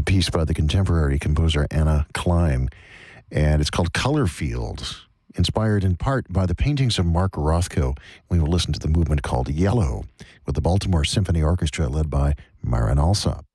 piece by the contemporary composer Anna Klein, and it's called Color Fields, inspired in part by the paintings of Mark Rothko. We will listen to the movement called Yellow with the Baltimore Symphony Orchestra led by Marin Alsop.